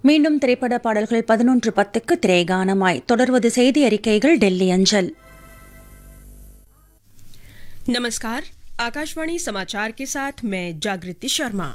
மீண்டும் திரைப்பட பாடல்கள் 11:10க்கு திரைகானமாய் தொடர்வது செய்தி அறிக்கைகள் டெல்லி அஞ்சல். नमस्कार, आकाशवाणी समाचार के साथ मैं जागृति शर्मा।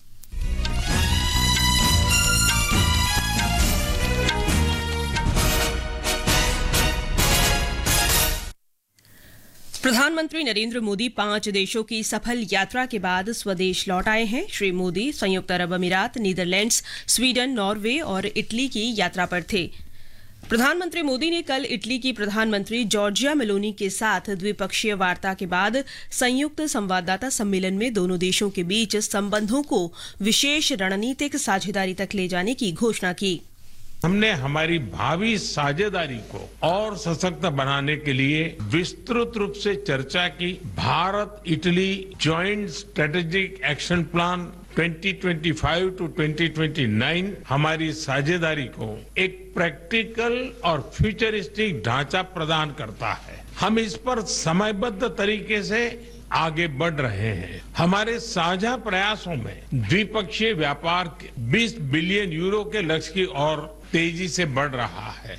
प्रधानमंत्री नरेंद्र मोदी 5 देशों की सफल यात्रा के बाद स्वदेश लौट आए हैं। श्री मोदी संयुक्त अरब अमीरात, नीदरलैंड्स, स्वीडन, नॉर्वे और इटली की यात्रा पर थे। प्रधानमंत्री मोदी ने कल इटली की प्रधानमंत्री जॉर्जिया मेलोनी के साथ द्विपक्षीय वार्ता के बाद संयुक्त संवाददाता सम्मेलन में दोनों देशों के बीच संबंधों को विशेष रणनीतिक साझेदारी तक ले जाने की घोषणा की। हमने हमारी भावी साझेदारी को और सशक्त बनाने के लिए विस्तृत रूप से चर्चा की। Bharat Italy joint strategic action plan 2025 to 2029 हमारी साझेदारी को एक प्रैक्टिकल और फ्यूचरिस्टिक ढांचा प्रदान करता है। हम इस पर समयबद्ध तरीके से आगे बढ़ रहे हैं। हमारे साझा प्रयासों में द्विपक्षीय व्यापार 20 बिलियन यूरो के लक्ष्य की ओर तेजी से बढ़ रहा है।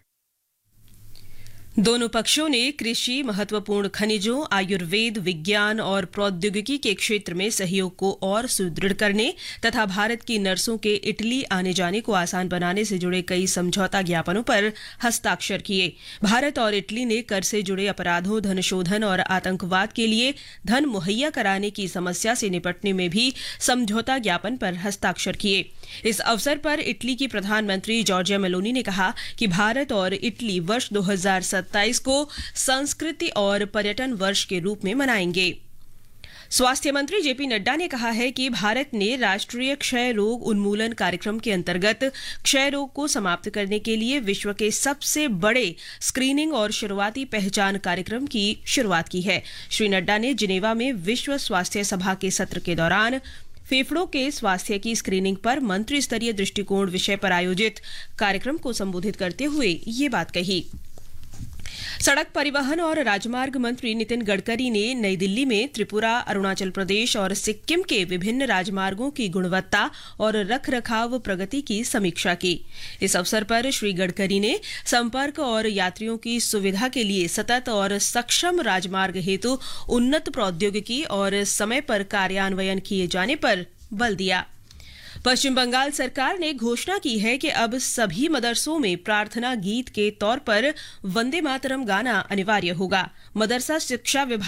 दोनों पक्षों ने कृषि, महत्वपूर्ण खनिजों, आयुर्वेद, विज्ञान और प्रौद्योगिकी के क्षेत्र में सहयोग को और सुदृढ़ करने तथा भारत की नर्सों के इटली आने जाने को आसान बनाने से जुड़े कई समझौता ज्ञापनों पर हस्ताक्षर किए। भारत और इटली ने कर से जुड़े अपराधों, धन शोधन और आतंकवाद के लिए धन मुहैया कराने की समस्या से निपटने में भी समझौता ज्ञापन पर हस्ताक्षर किए। इस अवसर पर इटली की प्रधानमंत्री जॉर्जिया मेलोनी ने कहा कि भारत और इटली वर्ष 2027 को संस्कृति और पर्यटन वर्ष के रूप में मनाएंगे। स्वास्थ्य मंत्री जेपी नड्डा ने कहा है कि भारत ने राष्ट्रीय क्षय रोग उन्मूलन कार्यक्रम के अंतर्गत क्षय रोग को समाप्त करने के लिए विश्व के सबसे बड़े स्क्रीनिंग और शुरुआती पहचान कार्यक्रम की शुरुआत की है। श्री नड्डा ने जिनेवा में विश्व स्वास्थ्य सभा के सत्र के दौरान फेफड़ों के स्वास्थ्य की स्क्रीनिंग पर मंत्री स्तरीय दृष्टिकोण विषय पर आयोजित कार्यक्रम को संबोधित करते हुए ये बात कही। सड़क परिवहन और राजमार्ग मंत्री नितिन गडकरी ने नई दिल्ली में त्रिपुरा, अरुणाचल प्रदेश और सिक्किम के विभिन्न राजमार्गों की गुणवत्ता और रखरखाव प्रगति की समीक्षा की। इस अवसर पर श्री गडकरी ने संपर्क और यात्रियों की सुविधा के लिए सतत और सक्षम राजमार्ग हेतु उन्नत प्रौद्योगिकी और समय पर कार्यान्वयन किए जाने पर बल दिया। पश्चिम बंगाल सरकार ने घोषणा की है कि अब सभी मदरसों में प्रार्थना गीत के तौर पर वंदे मातरम गाना अनिवार्य होगा। मदरसा शिक्षा विभाग